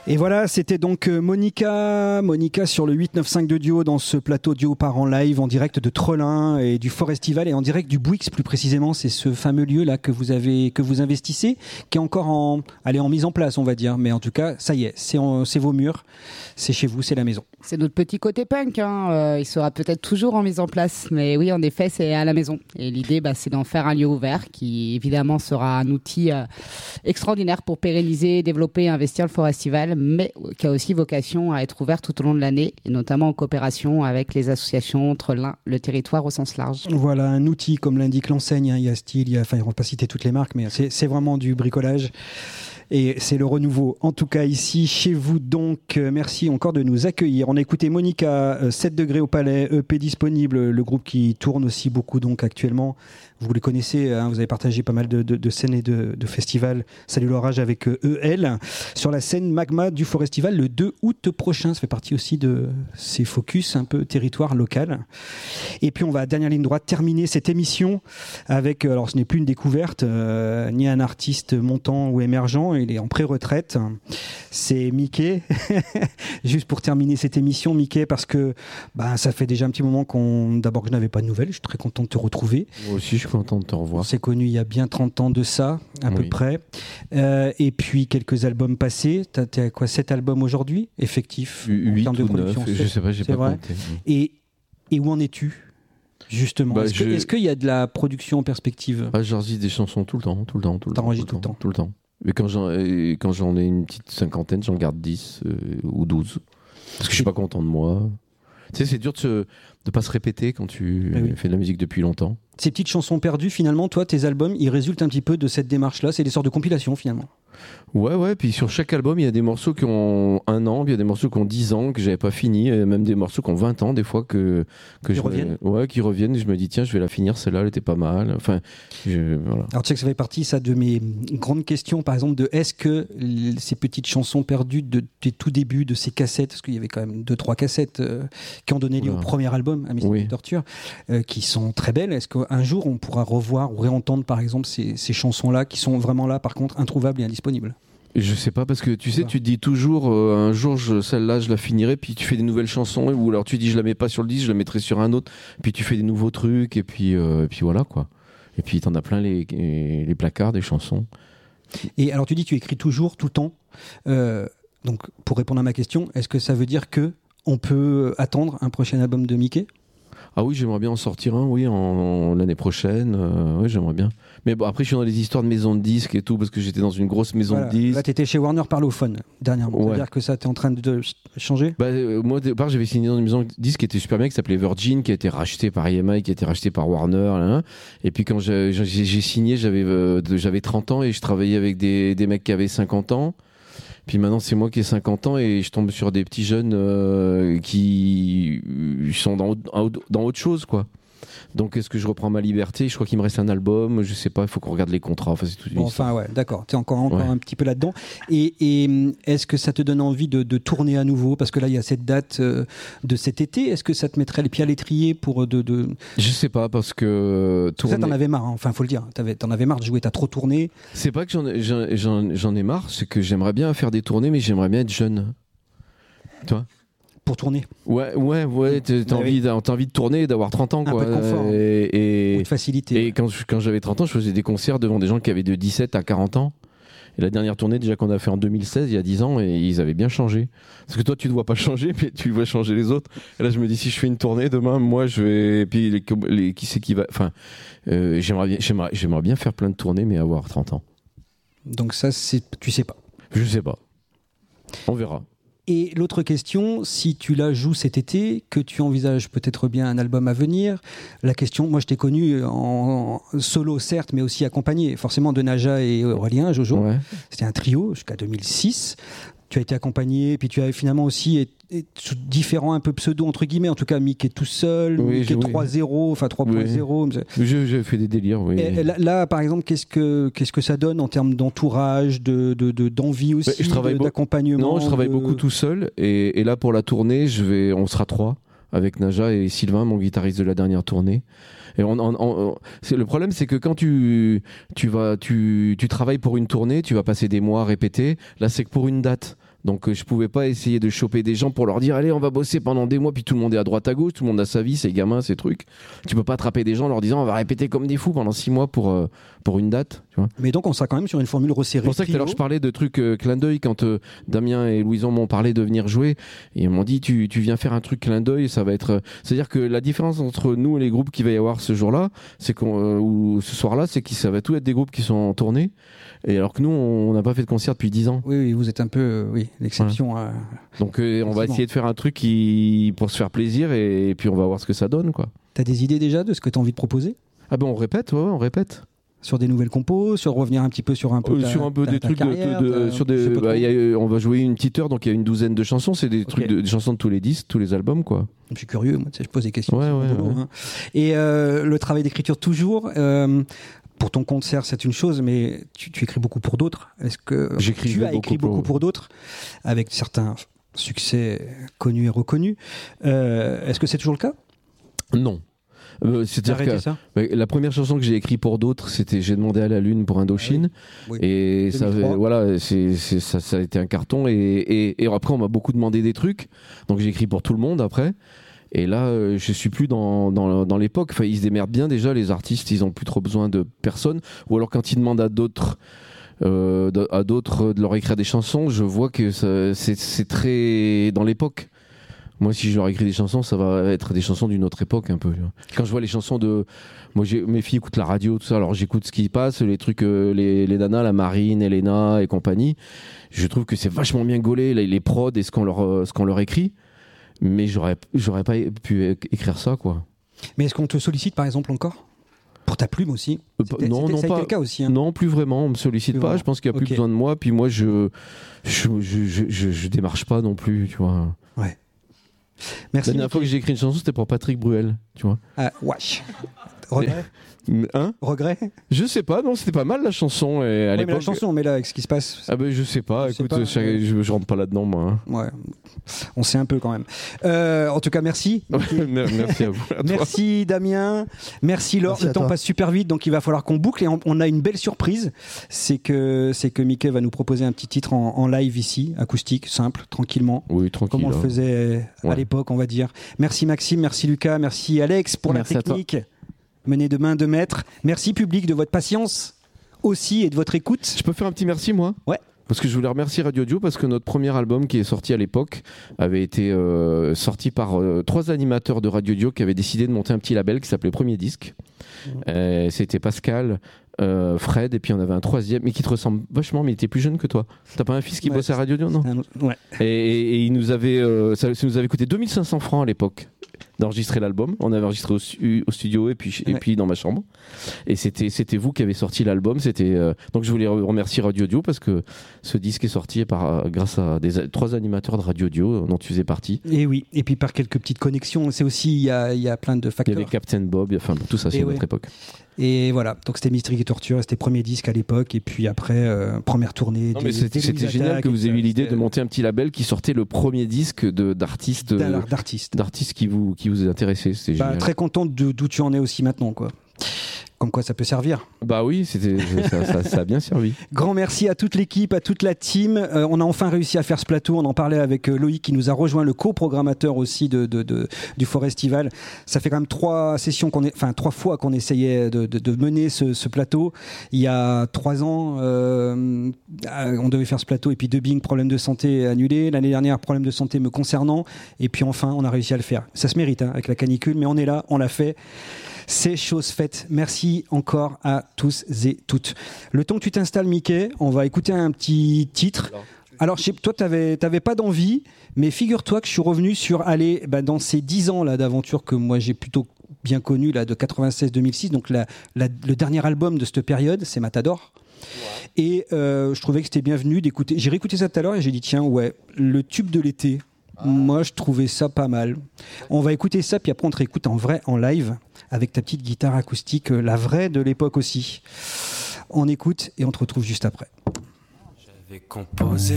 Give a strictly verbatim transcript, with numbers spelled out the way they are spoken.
Et voilà, c'était donc Monica, Monica sur le huit neuf cinq de Duo dans ce plateau Duo part en live en direct de Trelin et du Forestival et en direct du Bouix plus précisément. C'est ce fameux lieu là que vous avez, que vous investissez, qui est encore en, allez, en mise en place, on va dire. Mais en tout cas, ça y est, c'est, en, c'est vos murs, c'est chez vous, c'est la maison. C'est notre petit côté punk, hein. Euh, il sera peut-être toujours en mise en place, mais oui, en effet, c'est à la maison. Et l'idée, bah, c'est d'en faire un lieu ouvert qui évidemment sera un outil euh, extraordinaire pour pérenniser, développer et investir le Forestival, mais qui a aussi vocation à être ouvert tout au long de l'année, et notamment en coopération avec les associations entre l'un, le territoire au sens large. Voilà, un outil, comme l'indique l'enseigne, hein, il y a style, il y a, enfin, on ne va pas citer toutes les marques, mais c'est, c'est vraiment du bricolage. Et c'est le renouveau, en tout cas ici, chez vous. Donc, euh, merci encore de nous accueillir. On a écouté Monica, euh, sept degrés au Palais, E P disponible, le groupe qui tourne aussi beaucoup donc actuellement. Vous les connaissez, hein, vous avez partagé pas mal de, de, de scènes et de, de festivals. Salut l'orage avec euh, E L sur la scène Magma du Forestival le deux août prochain. Ça fait partie aussi de ces focus un peu territoire local. Et puis on va à dernière ligne droite terminer cette émission avec, alors ce n'est plus une découverte, euh, ni un artiste montant ou émergent, il est en pré-retraite. C'est Mickey. Juste pour terminer cette émission, Mickey, parce que bah, ça fait déjà un petit moment qu'on, d'abord que je n'avais pas de nouvelles. Je suis très content de te retrouver. Moi aussi, je suis content de te revoir. On s'est connus il y a bien trente ans de ça, à oui. peu près. Euh, et puis quelques albums passés. T'as, t'as quoi, sept albums aujourd'hui, effectifs? huit ou neuf, je sais pas, j'ai pas vrai. compté. Et, et où en es-tu, justement? bah, Est-ce, que, je... est-ce qu'il y a de la production en perspective? ah, J'enregistre des chansons tout le temps, tout le temps, tout le temps. T'enregistres tout le temps. Tout le temps. Mais quand j'en, quand j'en ai une petite cinquantaine, j'en garde dix euh, ou douze. Parce que je suis pas content de moi. Tu sais, c'est dur de se, de pas se répéter quand tu oui. fais de la musique depuis longtemps. Ces petites chansons perdues, finalement, toi, tes albums, ils résultent un petit peu de cette démarche-là. C'est des sortes de compilations, finalement. Ouais, ouais. Puis sur chaque album, il y a des morceaux qui ont un an, puis il y a des morceaux qui ont dix ans, que j'avais pas fini, et même des morceaux qui ont vingt ans, des fois, que, que qui je reviennent. Me, ouais, qui reviennent. Et je me dis, tiens, je vais la finir, celle-là, elle était pas mal. Enfin, je, voilà. Alors, tu sais que ça fait partie, ça, de mes grandes questions, par exemple, de est-ce que ces petites chansons perdues de tes tout débuts, de ces cassettes, parce qu'il y avait quand même deux, trois cassettes euh, qui ont donné lieu voilà. au premier album, à Mystique oui. Torture, euh, qui sont très belles. Est-ce qu'un jour, on pourra revoir ou réentendre, par exemple, ces, ces chansons-là, qui sont vraiment là, par contre, introuvables et indisponibles? Je sais pas, parce que tu sais, tu te dis toujours euh, un jour je, celle-là je la finirai, puis tu fais des nouvelles chansons, ou alors tu dis je la mets pas sur le disque, je la mettrai sur un autre, puis tu fais des nouveaux trucs, et puis, euh, et puis voilà quoi. Et puis t'en as plein les, les placards des chansons. Et alors tu dis tu écris toujours, tout le temps. Euh, donc pour répondre à ma question, est-ce que ça veut dire que on peut attendre un prochain album de Mickey ? Ah oui, j'aimerais bien en sortir un, oui, en, en l'année prochaine. Euh, oui, j'aimerais bien. Mais bon, après, je suis dans les histoires de maisons de disques et tout, parce que j'étais dans une grosse maison voilà. de disques. Là, t'étais chez Warner Parlophone, dernièrement. Ouais. Ça veut dire que ça, t'es en train de changer ? Bah, euh, moi, au départ, j'avais signé dans une maison de disques qui était super bien, qui s'appelait Virgin, qui a été rachetée par I M I, qui a été rachetée par Warner. Là, là. Et puis, quand j'ai, j'ai, j'ai signé, j'avais, euh, j'avais trente ans et je travaillais avec des, des mecs qui avaient cinquante ans. Puis maintenant, c'est moi qui ai cinquante ans et je tombe sur des petits jeunes euh, qui sont dans, dans autre chose, quoi. Donc, est-ce que je reprends ma liberté ? Je crois qu'il me reste un album, je sais pas, il faut qu'on regarde les contrats. Enfin, c'est tout bon, enfin, ouais, d'accord, tu es encore, encore ouais. un petit peu là-dedans. Et, et est-ce que ça te donne envie de, de tourner à nouveau ? Parce que là, il y a cette date euh, de cet été. Est-ce que ça te mettrait les pieds à l'étrier pour de, de... Je sais pas, parce que. Tourner... Ça, t'en avais marre, hein. Enfin, faut le dire. T'avais, t'en avais marre de jouer, t'as trop tourné. C'est pas que j'en, j'en, j'en, j'en ai marre, c'est que j'aimerais bien faire des tournées, mais j'aimerais bien être jeune. Toi ? Pour tourner. Ouais, ouais, ouais. T'as, t'as, envie, oui. t'as envie de tourner, d'avoir trente ans, quoi. Un peu de confort. Et, et, ou de facilité. Et quand, quand j'avais trente ans, je faisais des concerts devant des gens qui avaient de dix-sept à quarante ans. Et la dernière tournée, déjà qu'on a fait en deux mille seize, il y a dix ans, et ils avaient bien changé. Parce que toi, tu ne vois pas changer, mais tu vois changer les autres. Et là, je me dis, si je fais une tournée demain, moi, je vais. Et puis, les, les, qui c'est qui va. Enfin, euh, j'aimerais, bien, j'aimerais, j'aimerais bien faire plein de tournées, mais avoir trente ans. Donc, ça, c'est, tu sais pas. Je sais pas. On verra. Et l'autre question, si tu la joues cet été, que tu envisages peut-être bien un album à venir, la question, moi je t'ai connu en solo certes, mais aussi accompagné forcément de Naja et Aurélien, Jojo. Ouais. C'était un trio jusqu'à deux mille six. Tu as été accompagné, puis tu as finalement aussi été différents un peu pseudo entre guillemets, en tout cas Mickey tout seul, oui, Mickey trois zéro, enfin trois point zéro. Oui. J'ai, j'ai fait des délires, oui. Et là, là, par exemple, qu'est-ce que, qu'est-ce que ça donne en termes d'entourage, de, de, de, d'envie aussi, je travaille de, beau... d'accompagnement? Non, je travaille de... beaucoup tout seul, et, et là pour la tournée, je vais, on sera trois, avec Naja et Sylvain, mon guitariste de la dernière tournée. Et on, on, on, c'est, le problème, c'est que quand tu, tu, vas, tu, tu travailles pour une tournée, tu vas passer des mois à répéter. Là, c'est que pour une date. Donc euh, je pouvais pas essayer de choper des gens pour leur dire allez on va bosser pendant des mois, puis tout le monde est à droite à gauche, tout le monde a sa vie, ses gamins, ses trucs. Tu peux pas attraper des gens en leur disant on va répéter comme des fous pendant six mois pour, euh, pour une date. Tu vois. Mais donc on sera quand même sur une formule resserrée. C'est pour ça que tout à l'heure je parlais de trucs euh, clin d'œil quand euh, Damien et Louison m'ont parlé de venir jouer. Et ils m'ont dit tu, tu viens faire un truc clin d'œil, ça va être... Euh... C'est-à-dire que la différence entre nous et les groupes qu'il va y avoir ce jour-là, c'est qu'on, euh, ou ce soir-là, c'est que ça va tout être des groupes qui sont en tournée. Et alors que nous, on n'a pas fait de concert depuis dix ans. Oui, oui, vous êtes un peu euh, oui, l'exception. Voilà. À... Donc euh, on va essayer de faire un truc qui... pour se faire plaisir et... et puis on va voir ce que ça donne, quoi. T'as des idées déjà de ce que t'as envie de proposer ? Ah ben on répète, ouais, on répète. Sur des nouvelles compos, sur revenir un petit peu sur un peu euh, ta, sur un peu ta, des ta trucs carrière, de, de, de ta... sur des bah, y a, on va jouer une petite heure, donc il y a une douzaine de chansons, c'est des okay. trucs de, des chansons de tous les disques, tous les albums, quoi. Je suis curieux, moi, tu sais, je pose des questions. Ouais, ouais, boulot, ouais. Hein. Et euh, le travail d'écriture toujours. Euh, pour ton concert, c'est une chose, mais tu, tu écris beaucoup pour d'autres. Est-ce que J'écris tu as beaucoup écrit pour... beaucoup pour d'autres, avec certains succès connus et reconnus. Euh, est-ce que c'est toujours le cas ? Non. Euh, c'est-à-dire que ça bah, la première chanson que j'ai écrite pour d'autres, c'était J'ai demandé à la lune pour Indochine. Ah oui. Oui. Et ça, avait, voilà, c'est, c'est, ça, ça a été un carton. Et, et, et après, on m'a beaucoup demandé des trucs. Donc j'ai écrit pour tout le monde après. Et là, euh, je suis plus dans, dans, dans l'époque. Enfin, ils se démerdent bien déjà, les artistes, ils ont plus trop besoin de personne. Ou alors quand ils demandent à d'autres, euh, à d'autres de leur écrire des chansons, je vois que ça, c'est, c'est très dans l'époque. Moi, si je leur écris des chansons, ça va être des chansons d'une autre époque un peu. Quand je vois les chansons de... Moi, j'ai... mes filles écoutent la radio, tout ça, alors j'écoute ce qui passe, les trucs, euh, les, les nanas, la Marine, Elena et compagnie. Je trouve que c'est vachement bien gaulé, les, les prods et ce qu'on leur, euh, ce qu'on leur écrit. Mais j'aurais, j'aurais pas pu écrire ça, quoi. Mais est-ce qu'on te sollicite, par exemple, encore ? Pour ta plume aussi ? C'était, non, c'était, non, ça a pas, été le cas aussi. Hein. Non, plus vraiment. On me sollicite plus pas. Vraiment. Je pense qu'il n'y a plus okay. besoin de moi. Puis moi, je je, je, je, je, je démarche pas non plus, tu vois. Ouais. Merci. La dernière fois que j'ai écrit une chanson, c'était pour Patrick Bruel, tu vois. Ah, wesh. Regret. Hein ? Regret ? Je sais pas, non, c'était pas mal la chanson. Et à ouais, l'époque... mais la chanson, mais là, avec ce qui se passe. Ah ben je sais pas, je écoute, sais pas, je, ouais. je, je rentre pas là-dedans, moi. Hein. Ouais, on sait un peu quand même. Euh, en tout cas, merci. Merci à vous. À merci Damien, merci Laure. Merci le temps toi. Passe super vite, donc il va falloir qu'on boucle. Et on, on a une belle surprise, c'est que, c'est que Mickey va nous proposer un petit titre en, en live ici, acoustique, simple, tranquillement. Oui, tranquille. Comme on hein. le faisait à ouais. l'époque, on va dire. Merci Maxime, merci Lucas, merci Alex pour merci la technique. Menée de main de maître. Merci public de votre patience aussi et de votre écoute. Je peux faire un petit merci moi ? Ouais. Parce que je voulais remercier Radio Dio parce que notre premier album qui est sorti à l'époque avait été euh, sorti par euh, trois animateurs de Radio Dio qui avaient décidé de monter un petit label qui s'appelait Premier Disque. Mmh. Euh, c'était Pascal, euh, Fred et puis on avait un troisième mais qui te ressemble vachement mais il était plus jeune que toi. T'as pas un fils qui ouais, bossait à Radio Dio, non ? Un... Ouais. Et, et, et il nous avait, euh, ça, ça nous avait coûté deux mille cinq cents francs à l'époque d'enregistrer l'album. On avait enregistré au, au studio et puis, et ouais. puis dans ma chambre. Et c'était, c'était vous qui avez sorti l'album. C'était, euh... Donc je voulais remercier Radio Dio parce que ce disque est sorti par, grâce à des, trois animateurs de Radio Dio dont tu faisais partie. Et oui, et puis par quelques petites connexions. C'est aussi, il y a, y a plein de facteurs. Il y avait Captain Bob, enfin tout ça, c'est et notre ouais. époque. Et voilà, donc c'était Mystery et Torture, c'était premier disque à l'époque, et puis après, euh, première tournée. Non, mais c'était, c'était génial que vous ayez eu l'idée de monter un petit label qui sortait le premier disque de, d'artistes, d'artistes. d'artistes qui vous, qui vous intéressaient. C'était bah, génial. Très content de, d'où tu en es aussi maintenant, quoi. Comme quoi ça peut servir. Bah oui, c'était, ça, ça, ça a bien servi. Grand merci à toute l'équipe, à toute la team. Euh, on a enfin réussi à faire ce plateau. On en parlait avec euh, Loïc qui nous a rejoint, le coprogrammateur aussi de, de, de, du Forestival. Ça fait quand même trois sessions, qu'on est, enfin trois fois qu'on essayait de, de, de mener ce, ce plateau. Il y a trois ans, euh, on devait faire ce plateau et puis dubbing, problème de santé annulé. L'année dernière, problème de santé me concernant. Et puis enfin, on a réussi à le faire. Ça se mérite hein, avec la canicule, mais on est là, on l'a fait. C'est chose faite. Merci encore à tous et toutes. Le temps que tu t'installes, Mickey, on va écouter un petit titre. Alors, je sais, toi, tu n'avais pas d'envie, mais figure-toi que je suis revenu sur, allez, bah, dans ces dix ans là, d'aventure que moi j'ai plutôt bien connu, là, de quatre-vingt-seize à deux mille six, donc la, la, le dernier album de cette période, c'est Matador. Ouais. Et euh, je trouvais que c'était bienvenu d'écouter. J'ai réécouté ça tout à l'heure et j'ai dit, tiens, ouais, le tube de l'été. Ah. Moi, je trouvais ça pas mal. On va écouter ça, puis après, on te réécoute en vrai, en live, avec ta petite guitare acoustique, la vraie de l'époque aussi. On écoute et on te retrouve juste après. J'avais composé